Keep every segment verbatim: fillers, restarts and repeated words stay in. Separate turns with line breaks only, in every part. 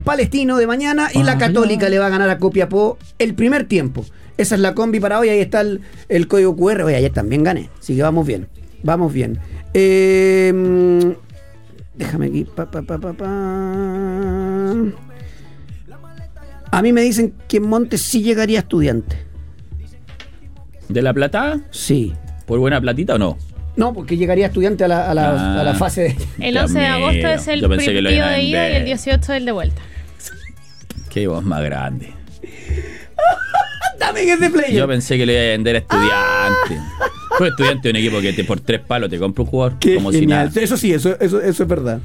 Palestino de mañana y
Ah,
la Católica
ya.
le va a ganar a Copiapó el primer tiempo. Esa es la combi para hoy. Ahí está el, el código cu erre. Oye, ayer también gané, así que vamos bien. Vamos bien. Eh, déjame aquí. Pa, pa, pa, pa, pa. A mí me dicen que en Montes sí llegaría estudiante.
¿De La Plata?
Sí.
¿Por buena platita o no?
No, porque llegaría estudiante a la, a la,
Ah.
a la fase de...
El once de
Dios
agosto
mío,
es el
yo pensé que lo
partido
iban a
de ida y
vender.
el dieciocho el de vuelta.
Qué voz más grande.
Dame que es de play.
Yo pensé que le iba a vender a estudiante. Fue estudiante de un equipo que te, por tres palos te compra un jugador.
Qué
como
genial.
si nada.
Eso sí, eso, eso, eso es verdad.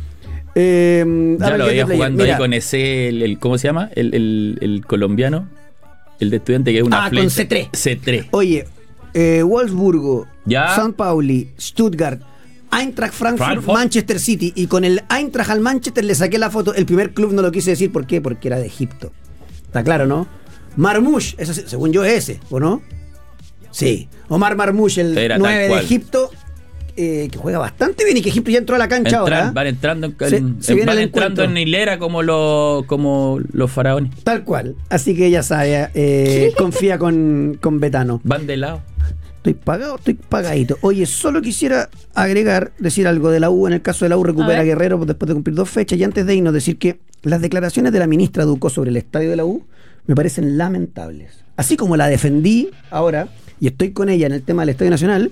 Eh,
Ya
a ver,
lo
¿qué
veía
es de play?
jugando
Mira.
ahí con ese, el, el- ¿cómo se llama? El, el, el colombiano. El de estudiante que es una
Ah,
flecha.
con C tres.
C tres.
Oye, eh, Wolfsburgo,
Ya.
San Pauli, Stuttgart, Eintracht Frankfurt,
Frankfurt.
Manchester City. Y con el Eintracht al Manchester le saqué la foto. El primer club no lo quise decir. ¿Por qué? Porque era de Egipto. Está claro, ¿no? Marmoush, ese, según yo es ese, ¿o no? Sí. Omar Marmoush, el
Era tal
nueve de
cual.
Egipto, eh, que juega bastante bien y que Egipto ya entró a la cancha
Entran-
ahora. ¿eh?
van entrando, en,
Se-
en-
se viene
van
el
entrando
encuentro.
en hilera como los, como los faraones.
Tal cual. Así que ella sabe, eh, confía con, con Betano.
Van de lado.
Estoy pagado, estoy pagadito. Oye, solo quisiera agregar, decir algo de la U. En el caso de la U recupera
A
a
ver.
Guerrero después de cumplir dos fechas. Y antes de irnos, decir que las declaraciones de la ministra Ducó sobre el estadio de la U me parecen lamentables. Así como la defendí ahora, y estoy con ella en el tema del Estadio Nacional.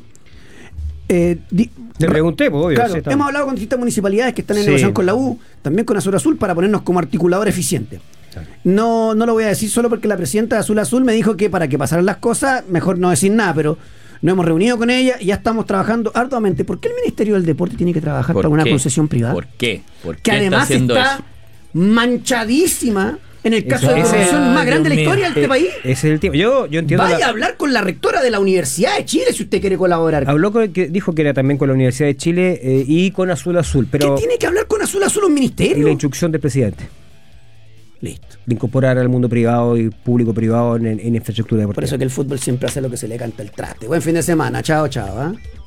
eh, di-
Te pregunté, pues, obvio.
Claro,
sí, está-
hemos hablado con distintas municipalidades que están en
Sí.
negociación con la U, también con Azul Azul, para ponernos como articulador eficiente.
Claro.
No, no lo voy a decir solo porque la presidenta de Azul Azul me dijo que para que pasaran las cosas, mejor no decir nada, pero nos hemos reunido con ella y ya estamos trabajando arduamente. ¿Por qué el Ministerio del Deporte tiene que trabajar
¿Por
para una
qué?
concesión privada?
¿Por qué? ¿Por
Que
qué está
además
haciendo
está
eso?
manchadísima en el caso
Eso-
de
ese-
corrupción más
Dios
grande de la
mío.
historia de este
Eh,
país.
Ese es el tiempo. Yo, yo entiendo.
Vaya
la-
a hablar con la rectora de la Universidad de Chile si usted quiere colaborar.
Habló con, que dijo que era también con la Universidad de Chile eh, y con Azul Azul, pero
¿Qué tiene que hablar con Azul Azul un
y
ministerio?
la instrucción del presidente
Listo.
de incorporar al mundo privado y público privado en, en infraestructura deportiva.
Por eso que el fútbol siempre hace lo que se le canta el traste. Buen fin de semana. Chao, chao. ¿ah?